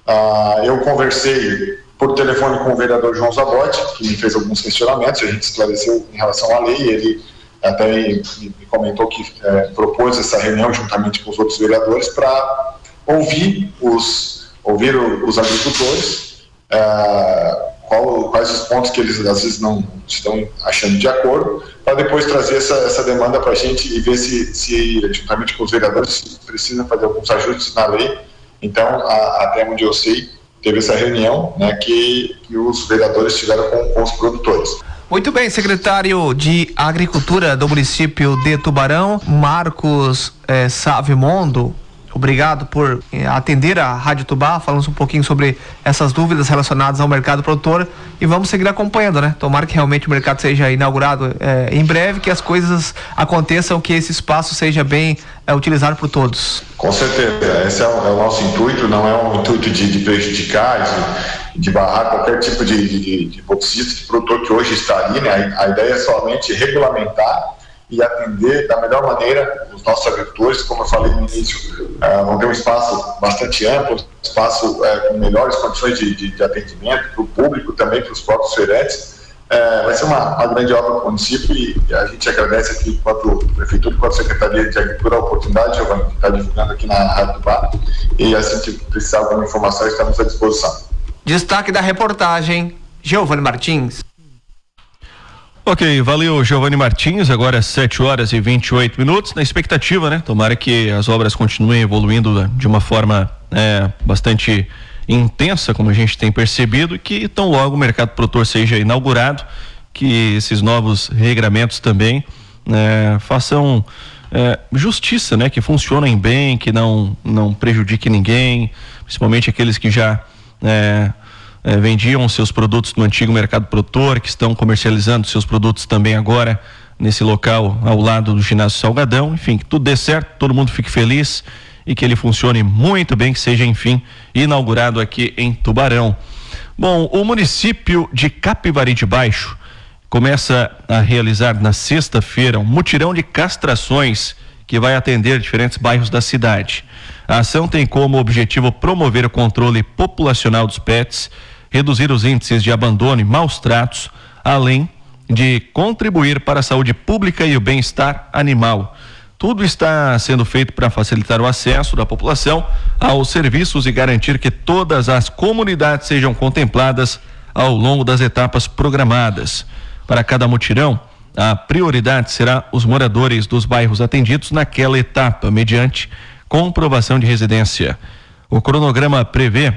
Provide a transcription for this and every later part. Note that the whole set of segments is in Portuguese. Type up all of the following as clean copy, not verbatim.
Eu conversei por telefone com o vereador João Zabotti, que me fez alguns questionamentos, a gente esclareceu em relação à lei, ele até me comentou que propôs essa reunião juntamente com os outros vereadores para ouvir os agricultores, quais os pontos que eles às vezes não estão achando de acordo, para depois trazer essa demanda para a gente e ver se juntamente com os vereadores, se precisa fazer alguns ajustes na lei. Então, até onde eu sei, teve essa reunião, né, que os vereadores tiveram com os produtores. Muito bem, secretário de Agricultura do município de Tubarão, Marcos Savimondo, obrigado por atender a Rádio Tubá, falando um pouquinho sobre essas dúvidas relacionadas ao mercado produtor, e vamos seguir acompanhando, né? Tomara que realmente o mercado seja inaugurado em breve, que as coisas aconteçam, que esse espaço seja bem utilizado por todos. Com certeza, esse é o nosso intuito, não é um intuito de prejudicar, de barrar qualquer tipo de bolsista, de produtor que hoje está ali, né? A ideia é somente regulamentar e atender da melhor maneira os nossos agricultores. Como eu falei no início, vão ter um espaço bastante amplo, espaço com melhores condições de atendimento para o público, também para os próprios feirantes. Vai ser uma grande obra para o município e a gente agradece aqui, quanto Prefeitura e quanto Secretaria de Agricultura, a oportunidade. Eu vou estar divulgando aqui na Rádio do Bar, e assim que precisar de alguma informação, estamos à disposição. Destaque da reportagem, Giovanni Martins. Ok, valeu, Giovanni Martins. Agora 7h28, na expectativa, né? Tomara que as obras continuem evoluindo de uma forma bastante intensa, como a gente tem percebido, e que tão logo o mercado produtor seja inaugurado, que esses novos regramentos também façam justiça, né? Que funcionem bem, que não prejudique ninguém, principalmente aqueles que já vendiam seus produtos no antigo mercado produtor, que estão comercializando seus produtos também agora nesse local ao lado do ginásio Salgadão. Enfim, que tudo dê certo, todo mundo fique feliz e que ele funcione muito bem, que seja enfim inaugurado aqui em Tubarão. Bom, o município de Capivari de Baixo começa a realizar na sexta-feira um mutirão de castrações que vai atender diferentes bairros da cidade. A ação tem como objetivo promover o controle populacional dos pets, reduzir os índices de abandono e maus tratos, além de contribuir para a saúde pública e o bem-estar animal. Tudo está sendo feito para facilitar o acesso da população aos serviços e garantir que todas as comunidades sejam contempladas ao longo das etapas programadas. Para cada mutirão, a prioridade será os moradores dos bairros atendidos naquela etapa, mediante comprovação de residência. O cronograma prevê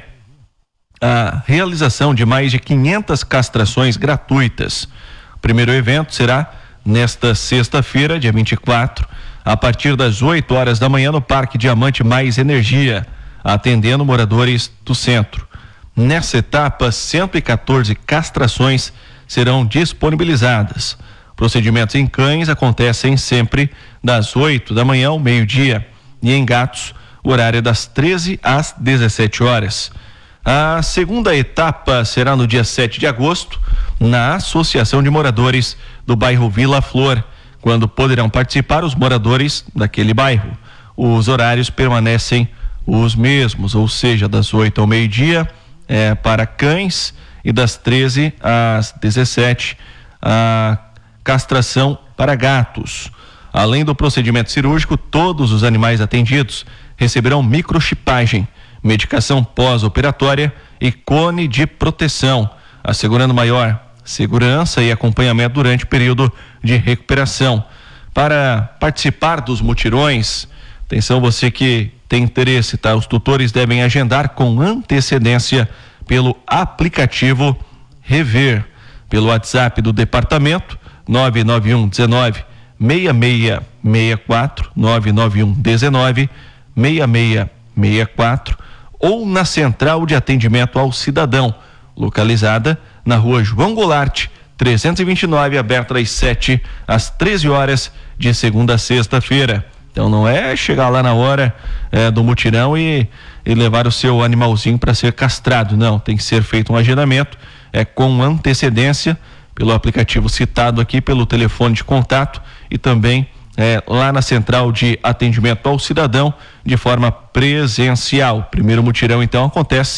a realização de mais de 500 castrações gratuitas. O primeiro evento será nesta sexta-feira, dia 24, a partir das 8 horas da manhã no Parque Diamante Mais Energia, atendendo moradores do centro. Nessa etapa, 114 castrações serão disponibilizadas. Procedimentos em cães acontecem sempre das 8 da manhã ao meio-dia, e em gatos, o horário é das 13 às 17 horas. A segunda etapa será no dia 7 de agosto, na Associação de Moradores do bairro Vila Flor, quando poderão participar os moradores daquele bairro. Os horários permanecem os mesmos, ou seja, das 8 ao meio-dia para cães e das 13 às 17 a castração para gatos. Além do procedimento cirúrgico, todos os animais atendidos receberão microchipagem, medicação pós-operatória e cone de proteção, assegurando maior segurança e acompanhamento durante o período de recuperação. Para participar dos mutirões, atenção você que tem interesse, tá? Os tutores devem agendar com antecedência pelo aplicativo Rever, pelo WhatsApp do departamento 99119 6664, 99119 6664, ou na Central de Atendimento ao Cidadão, localizada na Rua João Goulart, 329, aberta das 7 às 13 horas, de segunda a sexta-feira. Então não é chegar lá na hora do mutirão e levar o seu animalzinho para ser castrado, não. Tem que ser feito um agendamento com antecedência pelo aplicativo citado aqui, pelo telefone de contato e também lá na Central de Atendimento ao Cidadão, de forma presencial. Primeiro mutirão então acontece